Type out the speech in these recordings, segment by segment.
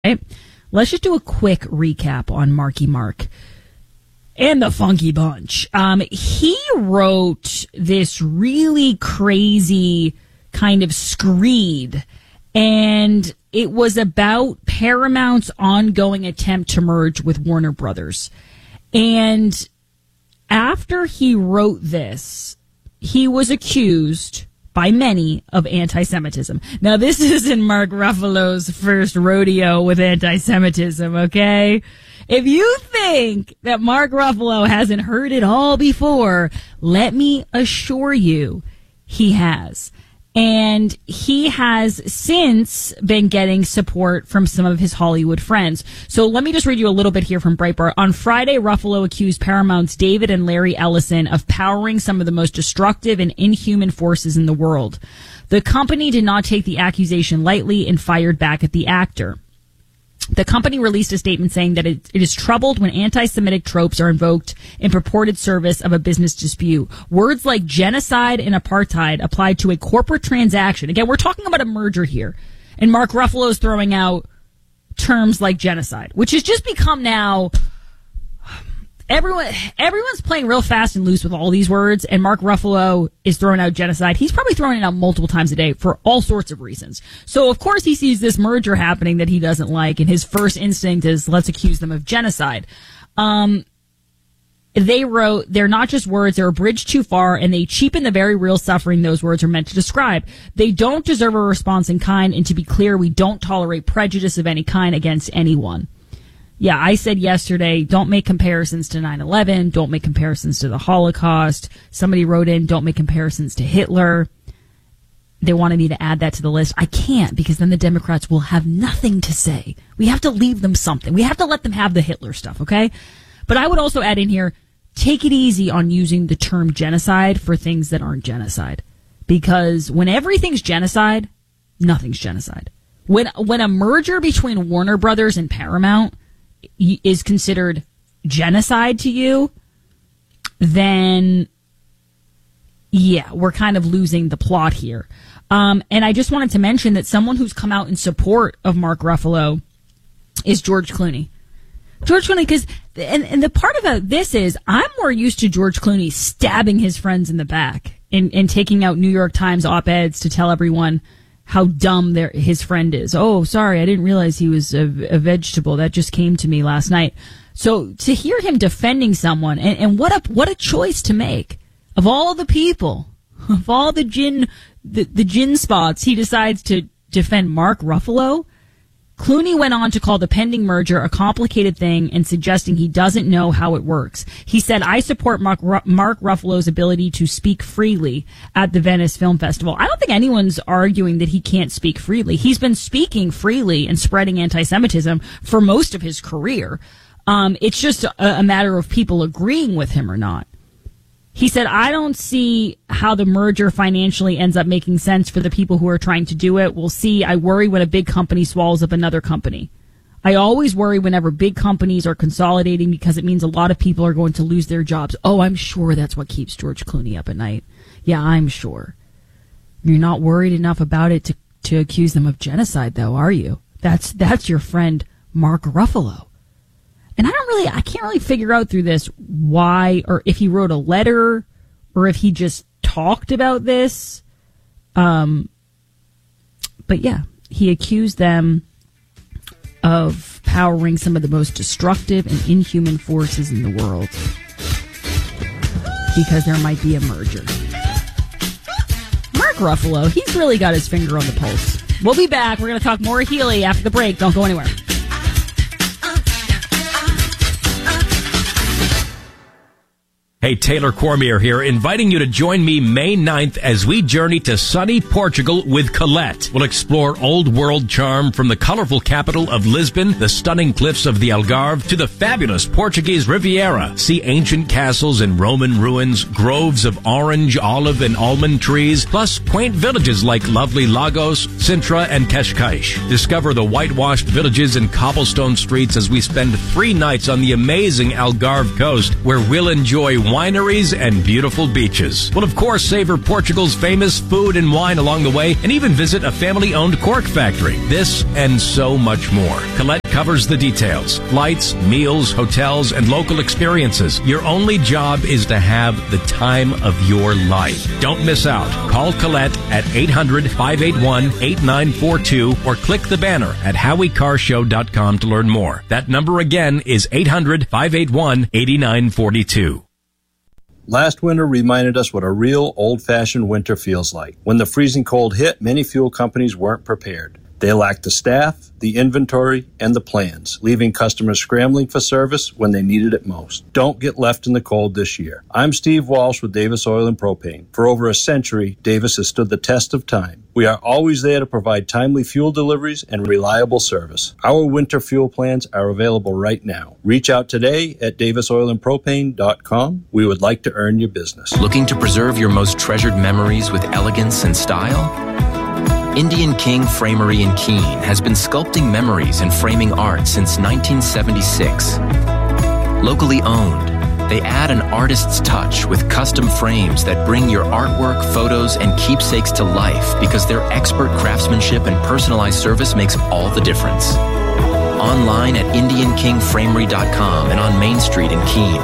Right? Let's just do a quick recap on Marky Mark and the Funky Bunch. He wrote this really crazy kind of screed, and it was about Paramount's ongoing attempt to merge with Warner Brothers. And after he wrote this, he was accused by many of anti-Semitism. Now, this isn't Mark Ruffalo's first rodeo with anti-Semitism, okay? If you think that Mark Ruffalo hasn't heard it all before, let me assure you, he has. And he has since been getting support from some of his Hollywood friends. So let me just read you a little bit here from Breitbart. On Friday, Ruffalo accused Paramount's David and Larry Ellison of powering some of the most destructive and inhuman forces in the world. The company did not take the accusation lightly and fired back at the actor. The company released a statement saying that it is troubled when anti-Semitic tropes are invoked in purported service of a business dispute. Words like genocide and apartheid applied to a corporate transaction. Again, we're talking about a merger here. And Mark Ruffalo is throwing out terms like genocide, which has just become now... Everyone's playing real fast and loose with all these words, and Mark Ruffalo is throwing out genocide. He's probably throwing it out multiple times a day for all sorts of reasons. So, of course, he sees this merger happening that he doesn't like, and his first instinct is, let's accuse them of genocide. They wrote, they're not just words, they're a bridge too far, and they cheapen the very real suffering those words are meant to describe. They don't deserve a response in kind, and to be clear, we don't tolerate prejudice of any kind against anyone. Yeah, I said yesterday, don't make comparisons to 9/11, don't make comparisons to the Holocaust. Somebody wrote in, don't make comparisons to Hitler. They wanted me to add that to the list. I can't, because then the Democrats will have nothing to say. We have to leave them something. We have to let them have the Hitler stuff, okay? But I would also add in here, take it easy on using the term genocide for things that aren't genocide. Because when everything's genocide, nothing's genocide. When a merger between Warner Brothers and Paramount is considered genocide to you, then yeah, we're kind of losing the plot here. And I just wanted to mention that someone who's come out in support of Mark Ruffalo is George Clooney. George Clooney, because, and the part of this is, I'm more used to George Clooney stabbing his friends in the back and taking out New York Times op-eds to tell everyone how dumb his friend is. Oh, sorry, I didn't realize he was a vegetable. That just came to me last night. So to hear him defending someone, and what a choice to make. Of all the people, of all the gin spots, he decides to defend Mark Ruffalo. Clooney went on to call the pending merger a complicated thing and suggesting he doesn't know how it works. He said, I support Mark Ruffalo's ability to speak freely at the Venice Film Festival. I don't think anyone's arguing that he can't speak freely. He's been speaking freely and spreading anti-Semitism for most of his career. It's just a matter of people agreeing with him or not. He said, I don't see how the merger financially ends up making sense for the people who are trying to do it. We'll see. I worry when a big company swallows up another company. I always worry whenever big companies are consolidating because it means a lot of people are going to lose their jobs. Oh, I'm sure that's what keeps George Clooney up at night. Yeah, I'm sure. You're not worried enough about it to accuse them of genocide, though, are you? That's your friend Mark Ruffalo. And I can't really figure out through this why, or if he wrote a letter, or if he just talked about this. But yeah, he accused them of powering some of the most destructive and inhuman forces in the world because there might be a merger. Mark Ruffalo, he's really got his finger on the pulse. We'll be back. We're going to talk more Healy after the break. Don't go anywhere. Hey, Taylor Cormier here, inviting you to join me May 9th as we journey to sunny Portugal with Colette. We'll explore old world charm from the colorful capital of Lisbon, the stunning cliffs of the Algarve, to the fabulous Portuguese Riviera. See ancient castles and Roman ruins, groves of orange, olive, and almond trees, plus quaint villages like lovely Lagos, Sintra, and Cascais. Discover the whitewashed villages and cobblestone streets as we spend 3 nights on the amazing Algarve coast, where we'll enjoy wineries, and beautiful beaches. Well, of course, savor Portugal's famous food and wine along the way, and even visit a family-owned cork factory. This and so much more. Colette covers the details. Flights, meals, hotels, and local experiences. Your only job is to have the time of your life. Don't miss out. Call Colette at 800-581-8942 or click the banner at HowieCarshow.com to learn more. That number again is 800-581-8942. Last winter reminded us what a real old-fashioned winter feels like. When the freezing cold hit, many fuel companies weren't prepared. They lacked the staff, the inventory, and the plans, leaving customers scrambling for service when they needed it most. Don't get left in the cold this year. I'm Steve Walsh with Davis Oil and Propane. For over a century, Davis has stood the test of time. We are always there to provide timely fuel deliveries and reliable service. Our winter fuel plans are available right now. Reach out today at davisoilandpropane.com. We would like to earn your business. Looking to preserve your most treasured memories with elegance and style? Indian King Framery in Keene has been sculpting memories and framing art since 1976. Locally owned, they add an artist's touch with custom frames that bring your artwork, photos, and keepsakes to life because their expert craftsmanship and personalized service makes all the difference. Online at IndianKingFramery.com and on Main Street in Keene.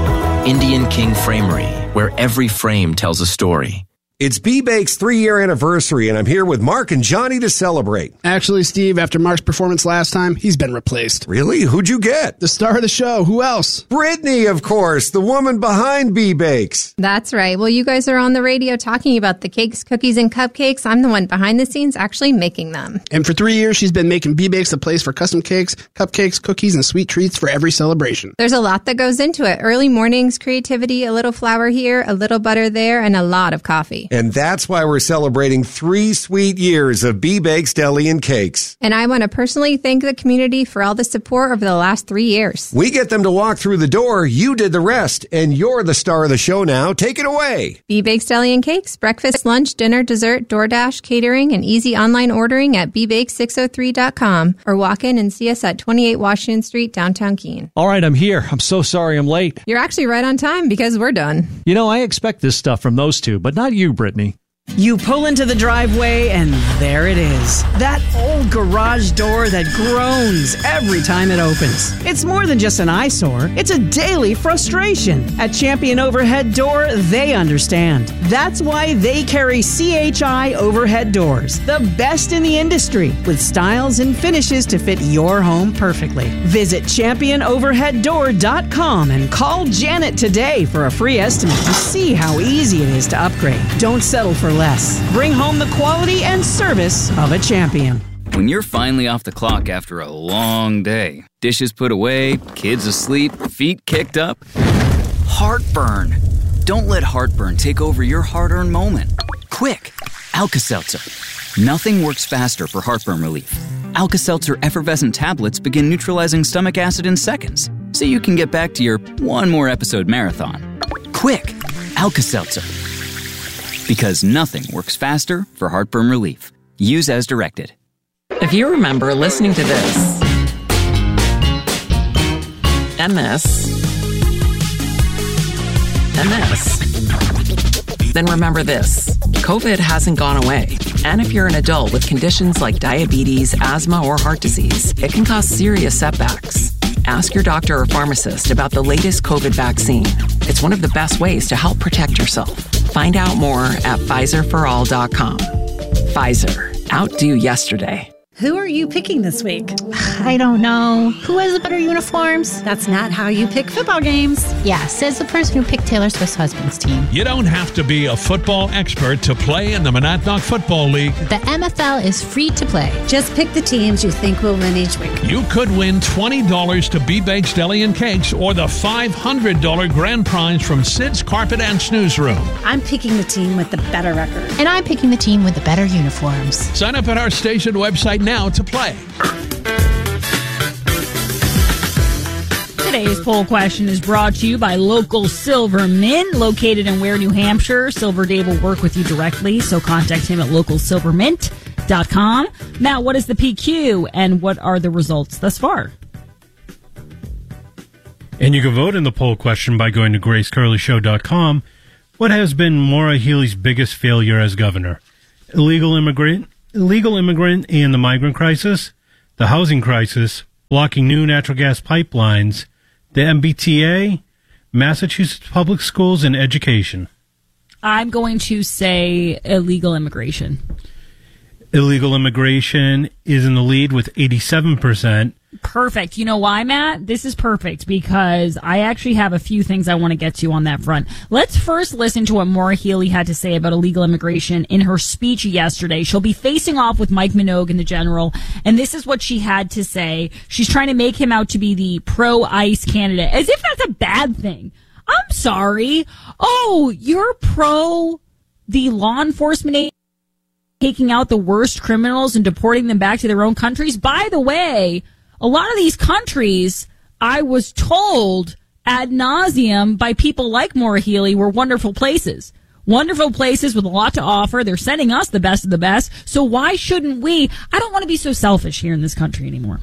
Indian King Framery, where every frame tells a story. It's B-Bake's 3-year anniversary, and I'm here with Mark and Johnny to celebrate. Actually, Steve, after Mark's performance last time, he's been replaced. Really? Who'd you get? The star of the show. Who else? Brittany, of course, the woman behind B-Bakes. That's right. Well, you guys are on the radio talking about the cakes, cookies, and cupcakes. I'm the one behind the scenes actually making them. And for 3 years, she's been making B-Bakes a place for custom cakes, cupcakes, cookies, and sweet treats for every celebration. There's a lot that goes into it. Early mornings, creativity, a little flour here, a little butter there, and a lot of coffee. And that's why we're celebrating 3 sweet years of B-Bakes Deli and Cakes. And I want to personally thank the community for all the support over the last 3 years. We get them to walk through the door. You did the rest, and you're the star of the show now. Take it away. B-Bakes Deli and Cakes, breakfast, lunch, dinner, dessert, DoorDash, catering, and easy online ordering at bbake603.com or walk in and see us at 28 Washington Street, downtown Keene. All right, I'm here. I'm so sorry I'm late. You're actually right on time because we're done. You know, I expect this stuff from those two, but not you, Brittany. You pull into the driveway and there it is. That old garage door that groans every time it opens. It's more than just an eyesore. It's a daily frustration. At Champion Overhead Door, they understand. That's why they carry CHI Overhead Doors, the best in the industry, with styles and finishes to fit your home perfectly. Visit championoverheaddoor.com and call Janet today for a free estimate to see how easy it is to upgrade. Don't settle for less. Bring home the quality and service of a Champion. When you're finally off the clock after a long day, dishes put away, kids asleep, feet kicked up, heartburn. Don't let heartburn take over your hard-earned moment. Quick, Alka-Seltzer. Nothing works faster for heartburn relief. Alka-Seltzer effervescent tablets begin neutralizing stomach acid in seconds, so you can get back to your one more episode marathon. Quick, Alka-Seltzer. Because nothing works faster for heartburn relief. Use as directed. If you remember listening to this, and this, and this, then remember this. COVID hasn't gone away. And if you're an adult with conditions like diabetes, asthma, or heart disease, it can cause serious setbacks. Ask your doctor or pharmacist about the latest COVID vaccine. It's one of the best ways to help protect yourself. Find out more at Pfizerforall.com. Pfizer. Outdo yesterday. Who are you picking this week? I don't know. Who has the better uniforms? That's not how you pick football games. Yeah, says the person who picked Taylor Swift's husband's team. You don't have to be a football expert to play in the Monadnock Football League. The MFL is free to play. Just pick the teams you think will win each week. You could win $20 to B-Bakes Deli and Cakes or the $500 grand prize from Sid's Carpet and Snooze Room. I'm picking the team with the better record. And I'm picking the team with the better uniforms. Sign up at our station website now to play. Today's poll question is brought to you by Local Silver Mint, located in Ware, New Hampshire. Silver Dave will work with you directly, so contact him at localsilvermint.com. Now, what is the PQ and what are the results thus far? And you can vote in the poll question by going to GraceCurleyShow.com. What has been Maura Healey's biggest failure as governor? Illegal immigrant and the migrant crisis, the housing crisis, blocking new natural gas pipelines, the MBTA, Massachusetts public schools, and education. I'm going to say illegal immigration. Illegal immigration is in the lead with 87%. Perfect. You know why, Matt? This is perfect because I actually have a few things I want to get to on that front. Let's first listen to what Maura Healey had to say about illegal immigration in her speech yesterday. She'll be facing off with Mike Minogue in the general, and this is what she had to say. She's trying to make him out to be the pro-ICE candidate, as if that's a bad thing. I'm sorry. Oh, you're pro the law enforcement taking out the worst criminals and deporting them back to their own countries? By the way, a lot of these countries, I was told ad nauseum by people like Maura Healey, were wonderful places. Wonderful places with a lot to offer. They're sending us the best of the best. So why shouldn't we? I don't want to be so selfish here in this country anymore.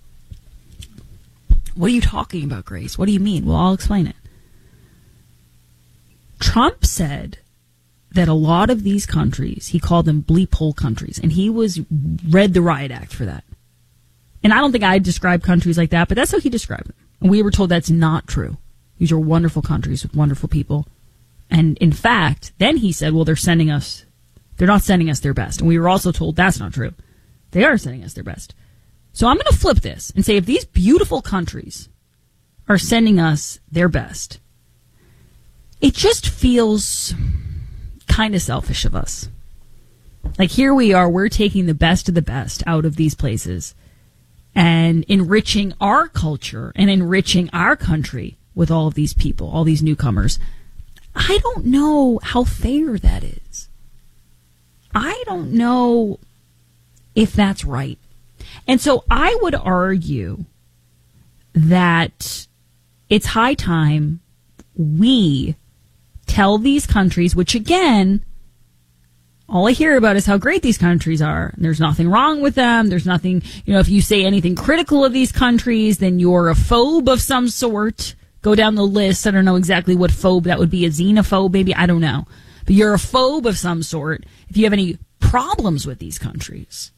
What are you talking about, Grace? What do you mean? Well, I'll explain it. Trump said that a lot of these countries, he called them bleep hole countries, and he read the Riot Act for that. And I don't think I describe countries like that, but that's how he described them. And we were told that's not true. These are wonderful countries with wonderful people. And in fact, then he said, well, they're not sending us their best. And we were also told that's not true. They are sending us their best. So I'm going to flip this and say if these beautiful countries are sending us their best, it just feels kind of selfish of us. Like here we are, we're taking the best of the best out of these places and enriching our culture and enriching our country with all of these people, all these newcomers. I don't know how fair that is. I don't know if that's right. And so I would argue that it's high time we tell these countries, which again, all I hear about is how great these countries are. And there's nothing wrong with them. There's nothing, if you say anything critical of these countries, then you're a phobe of some sort. Go down the list. I don't know exactly what phobe that would be. A xenophobe, maybe? I don't know. But you're a phobe of some sort if you have any problems with these countries.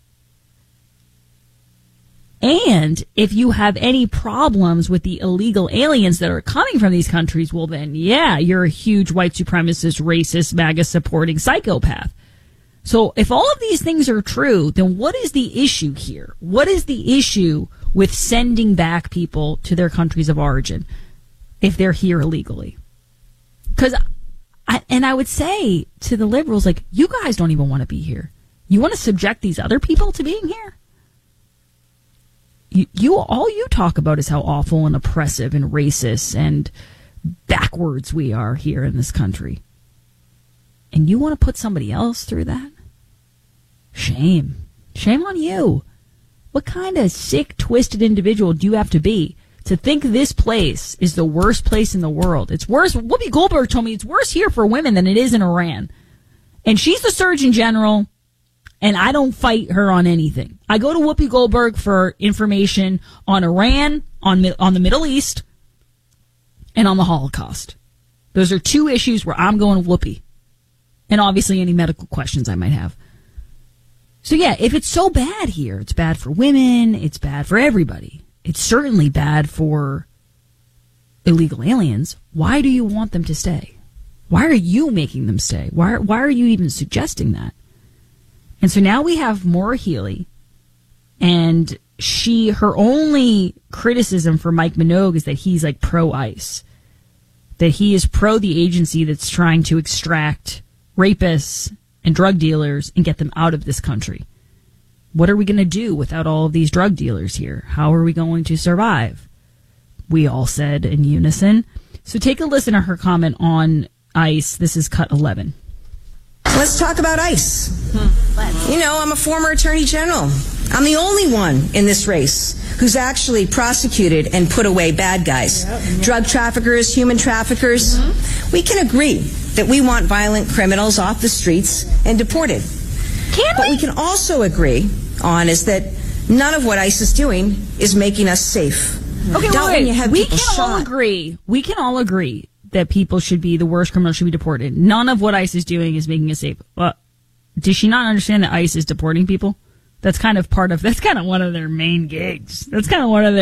And if you have any problems with the illegal aliens that are coming from these countries, well then, yeah, you're a huge white supremacist, racist, MAGA supporting psychopath. So if all of these things are true, then what is the issue here? What is the issue with sending back people to their countries of origin if they're here illegally? Because, I would say to the liberals, like, you guys don't even want to be here. You want to subject these other people to being here? All you talk about is how awful and oppressive and racist and backwards we are here in this country. And you want to put somebody else through that? Shame. Shame on you. What kind of sick, twisted individual do you have to be to think this place is the worst place in the world? It's worse. Whoopi Goldberg told me it's worse here for women than it is in Iran. And she's the Surgeon General, and I don't fight her on anything. I go to Whoopi Goldberg for information on Iran, on the Middle East, and on the Holocaust. Those are two issues where I'm going to Whoopi. And obviously any medical questions I might have. So yeah, if it's so bad here, it's bad for women, it's bad for everybody. It's certainly bad for illegal aliens. Why do you want them to stay? Why are you making them stay? Why are you even suggesting that? And so now we have Maura Healey, and her only criticism for Mike Minogue is that he's like pro-ICE, that he is pro the agency that's trying to extract rapists and drug dealers and get them out of this country. What are we going to do without all of these drug dealers here? How are we going to survive? We all said in unison. So take a listen to her comment on ICE. This is cut 11. Let's talk about ICE. I'm a former attorney general. I'm the only one in this race who's actually prosecuted and put away bad guys. Drug traffickers, human traffickers. We can agree that we want violent criminals off the streets and deported. But we can also agree on is that none of what ICE is doing is making us safe. Okay, Don't when you have we people can all shot. agree. We can all agree that people should be, the worst criminals should be deported. None of what ICE is doing is making us safe. But does she not understand that ICE is deporting people? That's kind of one of their main gigs. That's kind of one of their